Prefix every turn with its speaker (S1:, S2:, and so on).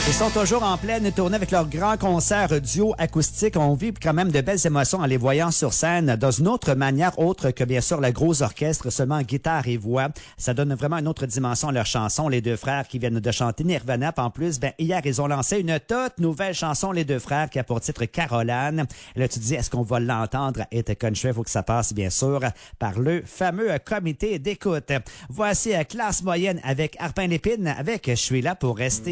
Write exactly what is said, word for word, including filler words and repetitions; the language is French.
S1: Ils sont toujours en pleine tournée avec leur grand concert duo acoustique. On vit quand même de belles émotions en les voyant sur scène dans une autre manière, autre que bien sûr le gros orchestre, seulement guitare et voix. Ça donne vraiment une autre dimension à leur chanson. Les deux frères qui viennent de chanter Nirvana. En plus, ben hier, ils ont lancé une toute nouvelle chanson, les deux frères, qui a pour titre Caroline. Et là, tu te dis, est-ce qu'on va l'entendre à It Country? Il faut que ça passe, bien sûr, par le fameux comité d'écoute. Voici Classe moyenne avec Arpin Lépine, avec Je suis là pour rester.